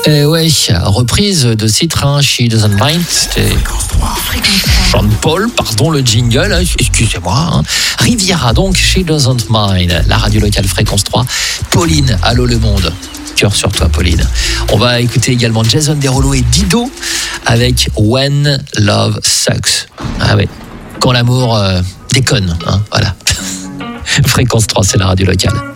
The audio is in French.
Et ouais, reprise de titre, hein, She Doesn't Mind. C'était Jean-Paul, pardon, le jingle, excusez-moi. Hein. Riviera, donc, She Doesn't Mind, la radio locale Fréquence 3. Pauline, allô le monde. Cœur sur toi, Pauline. On va écouter également Jason Derulo et Dido avec When Love Sucks. Ah ouais, quand l'amour déconne, hein, voilà. Fréquence 3, c'est la radio locale.